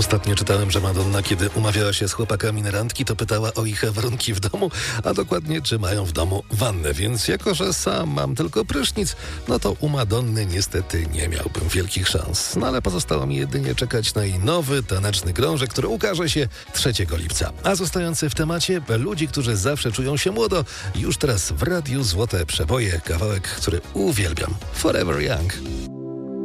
Ostatnio czytałem, że Madonna, kiedy umawiała się z chłopakami na randki, to pytała o ich warunki w domu, a dokładnie, czy mają w domu wannę. Więc jako, że sam mam tylko prysznic, no to u Madonny niestety nie miałbym wielkich szans. No ale pozostało mi jedynie czekać na jej nowy, taneczny krążek, który ukaże się 3 lipca. A zostający w temacie, ludzi, którzy zawsze czują się młodo, już teraz w radiu Złote Przeboje, kawałek, który uwielbiam. Forever Young.